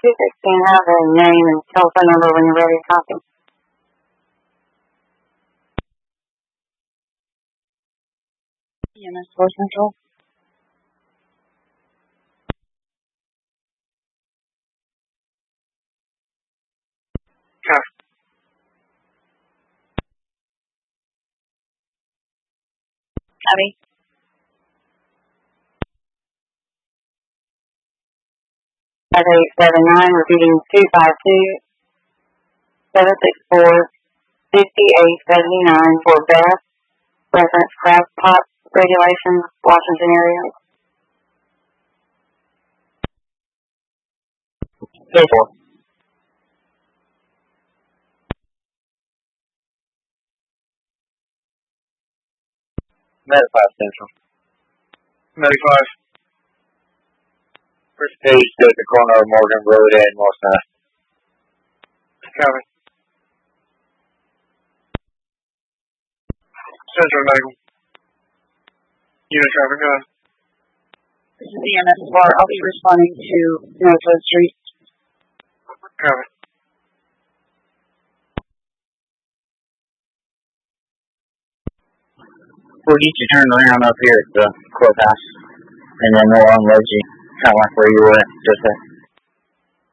216, have a name and telephone number when you're ready to copy. EMS 4 Central. Copy. Copy. 5879, repeating 252-764-5879 for Beth, reference craft pot regulations, Washington area. Therefore. Med 5 Central. Med 5. First page to the corner of Morgan Road and North Side. Copy. Central Medical. Unit traffic, go ahead. This is EMS 4. I'll be responding to Northwest Street. Copy. We'll get you turned around up here at the courthouse, and then we'll unload you, kind of like where you were at just